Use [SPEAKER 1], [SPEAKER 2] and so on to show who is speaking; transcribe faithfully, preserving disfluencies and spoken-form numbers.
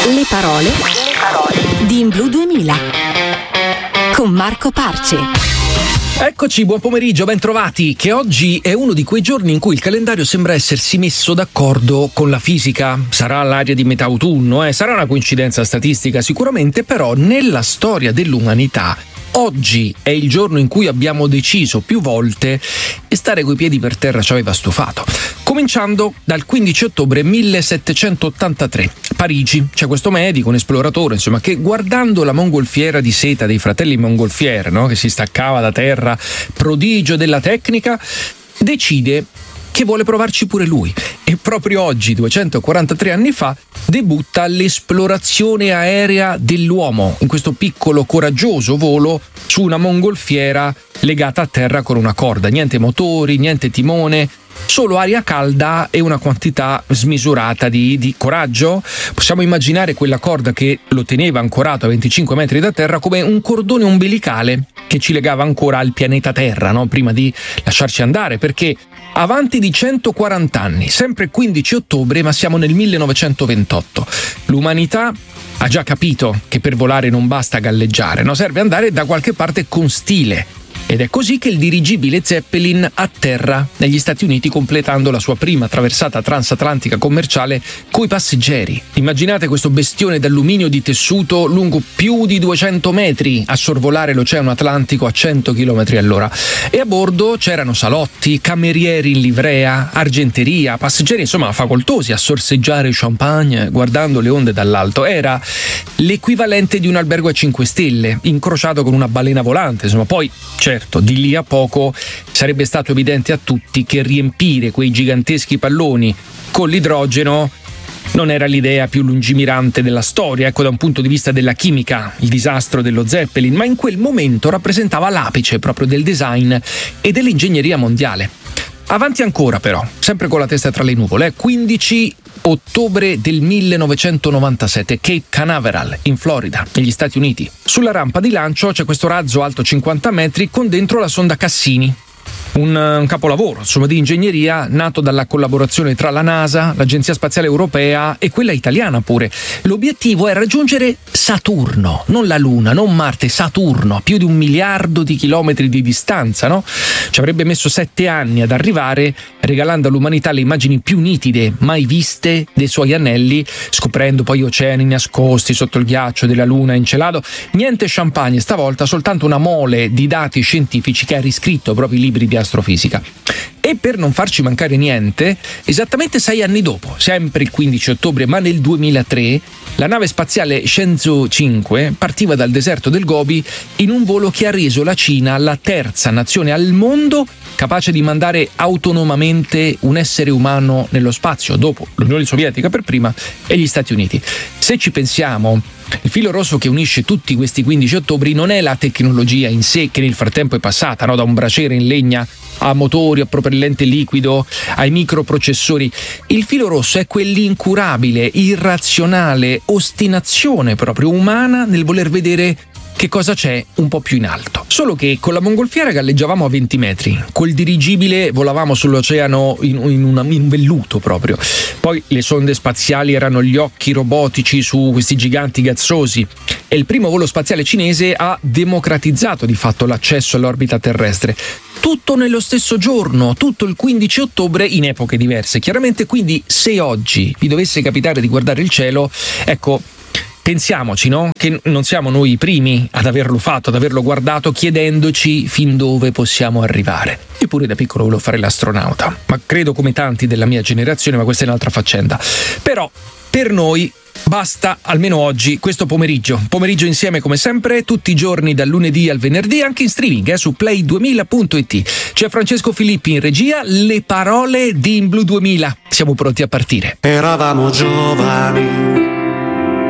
[SPEAKER 1] Le parole, le parole di In Blu duemila con Marco Parce.
[SPEAKER 2] Eccoci, buon pomeriggio, ben trovati. Che oggi è uno di quei giorni in cui il calendario sembra essersi messo d'accordo con la fisica. Sarà l'aria di metà autunno, eh? Sarà una coincidenza statistica sicuramente, però nella storia dell'umanità oggi è il giorno in cui abbiamo deciso più volte e stare coi piedi per terra ci aveva stufato. Cominciando dal quindici ottobre millesettecentottantatré, Parigi. C'è questo medico, un esploratore, insomma, che guardando la mongolfiera di seta dei fratelli Montgolfier, no? Che si staccava da terra, prodigio della tecnica, decide che vuole provarci pure lui. E proprio oggi, duecentoquarantatré anni fa, debutta l'esplorazione aerea dell'uomo in questo piccolo coraggioso volo su una mongolfiera legata a terra con una corda. Niente motori, niente timone, solo aria calda e una quantità smisurata di, di coraggio. Possiamo immaginare quella corda che lo teneva ancorato a venticinque metri da terra come un cordone umbilicale che ci legava ancora al pianeta Terra, no? Prima di lasciarci andare, perché avanti di centoquaranta anni, sempre quindici ottobre, ma siamo nel millenovecentoventotto. L'umanità ha già capito che per volare non basta galleggiare, no? Serve andare da qualche parte con stile. Ed è così che il dirigibile Zeppelin atterra negli Stati Uniti, completando la sua prima traversata transatlantica commerciale coi passeggeri. Immaginate questo bestione d'alluminio di tessuto lungo più di duecento metri a sorvolare l'Oceano Atlantico a cento chilometri all'ora. E a bordo c'erano salotti, camerieri in livrea, argenteria, passeggeri insomma facoltosi a sorseggiare champagne guardando le onde dall'alto. Era l'equivalente di un albergo a cinque stelle, incrociato con una balena volante, insomma. Poi certo, di lì a poco sarebbe stato evidente a tutti che riempire quei giganteschi palloni con l'idrogeno non era l'idea più lungimirante della storia, ecco, da un punto di vista della chimica, il disastro dello Zeppelin, ma in quel momento rappresentava l'apice proprio del design e dell'ingegneria mondiale. Avanti ancora però, sempre con la testa tra le nuvole, eh, quindici ottobre del millenovecentonovantasette, Cape Canaveral, in Florida, negli Stati Uniti. Sulla rampa di lancio c'è questo razzo alto cinquanta metri con dentro la sonda Cassini. Un, un capolavoro insomma di ingegneria nato dalla collaborazione tra la NASA, l'Agenzia Spaziale Europea e quella italiana pure. L'obiettivo è raggiungere Saturno, non la Luna, non Marte, Saturno, a più di un miliardo di chilometri di distanza, no? Ci avrebbe messo sette anni ad arrivare, regalando all'umanità le immagini più nitide mai viste dei suoi anelli, scoprendo poi oceani nascosti sotto il ghiaccio della Luna in Encelado. Niente champagne stavolta, soltanto una mole di dati scientifici che ha riscritto proprio i libri di astrofisica. E per non farci mancare niente, esattamente sei anni dopo, sempre il quindici ottobre ma nel duemilatré, la nave spaziale Shenzhou cinque partiva dal deserto del Gobi in un volo che ha reso la Cina la terza nazione al mondo capace di mandare autonomamente un essere umano nello spazio, dopo l'Unione Sovietica per prima e gli Stati Uniti. Se ci pensiamo, il filo rosso che unisce tutti questi quindici ottobri non è la tecnologia in sé, che nel frattempo è passata, no? Da un braciere in legna a motori, a propellente liquido, ai microprocessori. Il filo rosso è quell'incurabile, irrazionale ostinazione proprio umana nel voler vedere che cosa c'è un po' più in alto. Solo che con la mongolfiera galleggiavamo a venti metri, col dirigibile volavamo sull'oceano in, in, una, in un velluto proprio. Poi le sonde spaziali erano gli occhi robotici su questi giganti gazzosi e il primo volo spaziale cinese ha democratizzato di fatto l'accesso all'orbita terrestre. Tutto nello stesso giorno, tutto il quindici ottobre, in epoche diverse chiaramente. Quindi se oggi vi dovesse capitare di guardare il cielo, ecco, pensiamoci, no? Che non siamo noi i primi ad averlo fatto, ad averlo guardato, chiedendoci fin dove possiamo arrivare. Io pure da piccolo volevo fare l'astronauta, ma credo come tanti della mia generazione, ma questa è un'altra faccenda. Però per noi basta almeno oggi, questo pomeriggio. Pomeriggio insieme come sempre, tutti i giorni dal lunedì al venerdì, anche in streaming eh, su play duemila punto it. C'è Francesco Filippi in regia, le parole di In Blu duemila. Siamo pronti a partire.
[SPEAKER 3] Eravamo giovani,